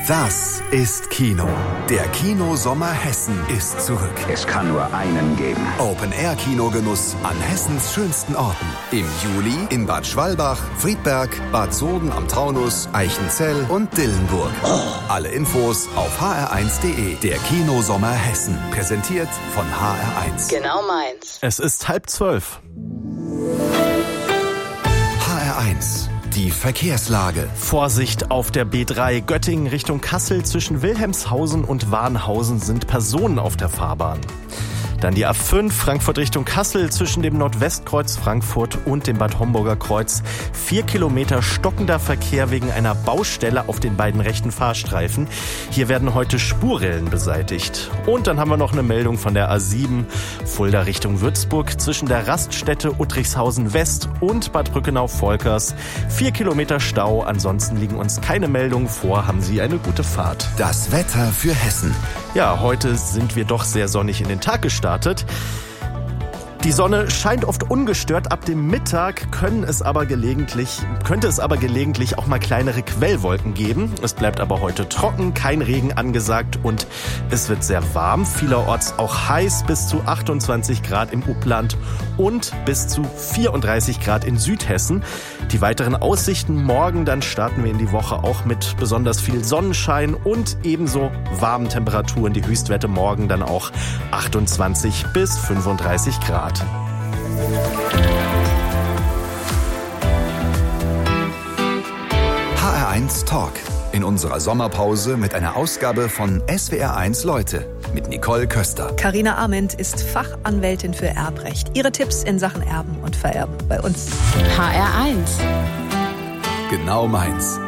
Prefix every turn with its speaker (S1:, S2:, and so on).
S1: Das ist Kino. Der Kinosommer Hessen ist zurück.
S2: Es kann nur einen geben.
S1: Open-Air-Kinogenuss an Hessens schönsten Orten. Im Juli in Bad Schwalbach, Friedberg, Bad Soden am Taunus, Eichenzell und Dillenburg. Alle Infos auf hr1.de. Der Kinosommer Hessen. Präsentiert von HR1.
S3: Genau meins.
S4: Es ist 11:30.
S1: HR1. Die Verkehrslage.
S4: Vorsicht auf der B3 Göttingen Richtung Kassel. Zwischen Wilhelmshausen und Warnhausen sind Personen auf der Fahrbahn. Dann die A5 Frankfurt Richtung Kassel zwischen dem Nordwestkreuz Frankfurt und dem Bad Homburger Kreuz. 4 Kilometer stockender Verkehr wegen einer Baustelle auf den beiden rechten Fahrstreifen. Hier werden heute Spurrillen beseitigt. Und dann haben wir noch eine Meldung von der A7 Fulda Richtung Würzburg zwischen der Raststätte Uttrichshausen West und Bad Brückenau-Volkers. 4 Kilometer Stau. Ansonsten liegen uns keine Meldungen vor. Haben Sie eine gute Fahrt.
S1: Das Wetter für Hessen.
S4: Ja, heute sind wir doch sehr sonnig in den Tag gestartet. Die Sonne scheint oft ungestört. Ab dem Mittag könnte es aber gelegentlich auch mal kleinere Quellwolken geben. Es bleibt aber heute trocken, kein Regen angesagt und es wird sehr warm. Vielerorts auch heiß, bis zu 28 Grad im Upland und bis zu 34 Grad in Südhessen. Die weiteren Aussichten morgen, dann starten wir in die Woche auch mit besonders viel Sonnenschein und ebenso warmen Temperaturen. Die Höchstwerte morgen dann auch 28 bis 35 Grad.
S1: HR1 Talk. In unserer Sommerpause mit einer Ausgabe von SWR1 Leute mit Nicole Köster.
S5: Carina Arment ist Fachanwältin für Erbrecht. Ihre Tipps in Sachen Erben und Vererben bei uns.
S3: HR1.
S1: Genau meins.